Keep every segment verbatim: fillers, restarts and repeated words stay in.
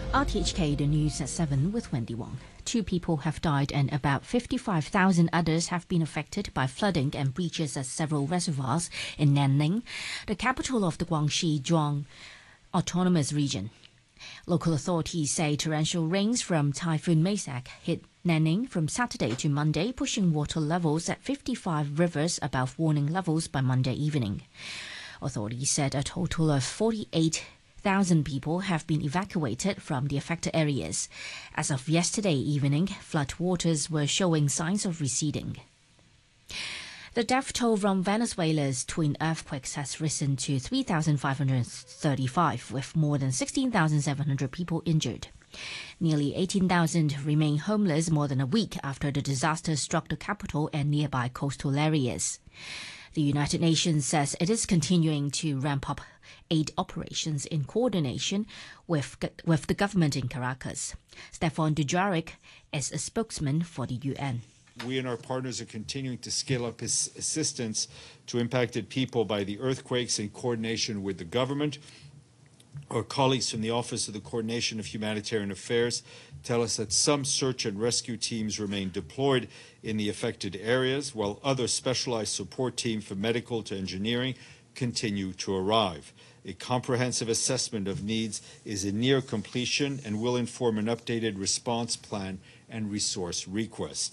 R T H K, the news at seven with Wendy Wong. Two people have died and about fifty-five thousand others have been affected by flooding and breaches at several reservoirs in Nanning, the capital of the Guangxi Zhuang Autonomous Region. Local authorities say torrential rains from Typhoon Maysak hit Nanning from Saturday to Monday, pushing water levels at fifty-five rivers above warning levels by Monday evening. Authorities said a total of forty-eight thousand people have been evacuated from the affected areas. As of yesterday evening, flood waters were showing signs of receding. The death toll from Venezuela's twin earthquakes has risen to three thousand five hundred thirty-five, with more than sixteen thousand seven hundred people injured. Nearly eighteen thousand remain homeless more than a week after the disaster struck the capital and nearby coastal areas. The United Nations says it is continuing to ramp up aid operations in coordination with, with the government in Caracas. Stefan Dujarric is a spokesman for the U N. We and our partners are continuing to scale up his assistance to impacted people by the earthquakes in coordination with the government. Our colleagues from the Office of the Coordination of Humanitarian Affairs tell us that some search and rescue teams remain deployed in the affected areas, while other specialized support teams from medical to engineering continue to arrive. A comprehensive assessment of needs is in near completion and will inform an updated response plan and resource request.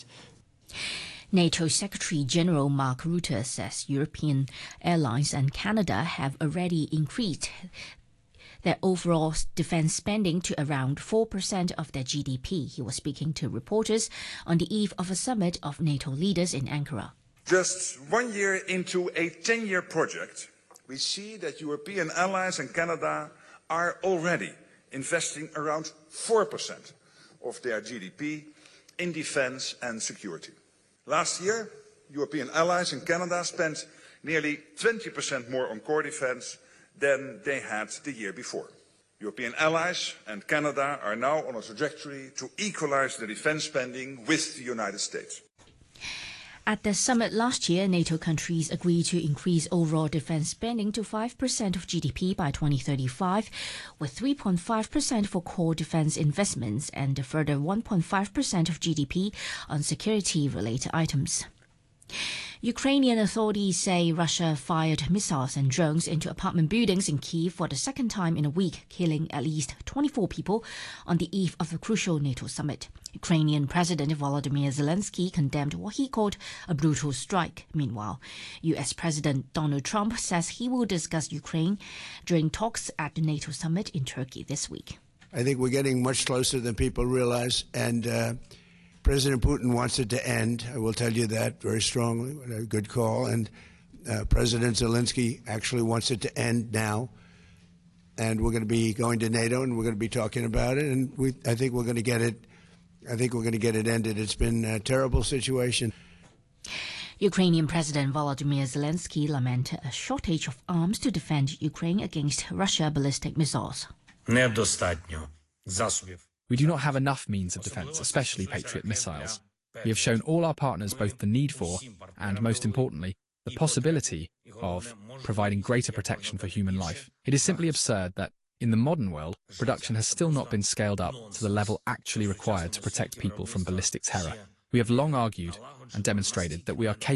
NATO Secretary-General Mark Rutte says European airlines and Canada have already increased their overall defense spending to around four percent of their G D P. He was speaking to reporters on the eve of a summit of NATO leaders in Ankara. Just one year into a ten-year project, we see that European allies and Canada are already investing around four percent of their G D P in defense and security. Last year, European allies and Canada spent nearly twenty percent more on core defense than they had the year before. European allies and Canada are now on a trajectory to equalize the defense spending with the United States. At the summit last year, NATO countries agreed to increase overall defense spending to five percent of G D P by twenty thirty-five, with three point five percent for core defense investments and a further one point five percent of G D P on security-related items. Ukrainian authorities say Russia fired missiles and drones into apartment buildings in Kyiv for the second time in a week, killing at least twenty-four people on the eve of a crucial NATO summit. Ukrainian President Volodymyr Zelensky condemned what he called a brutal strike. Meanwhile, U S President Donald Trump says he will discuss Ukraine during talks at the NATO summit in Turkey this week. I think we're getting much closer than people realize, and uh, President Putin wants it to end. I will tell you that very strongly. A good call. And uh, President Zelensky actually wants it to end now. And we're going to be going to NATO, and we're going to be talking about it. And we, I think we're going to get it. I think we're going to get it ended. It's been a terrible situation. Ukrainian President Volodymyr Zelensky lamented a shortage of arms to defend Ukraine against Russian ballistic missiles. Недостатньо засобів. We do not have enough means of defence, especially Patriot missiles. We have shown all our partners both the need for, and most importantly, the possibility of providing greater protection for human life. It is simply absurd that, in the modern world, production has still not been scaled up to the level actually required to protect people from ballistic terror. We have long argued and demonstrated that we are capable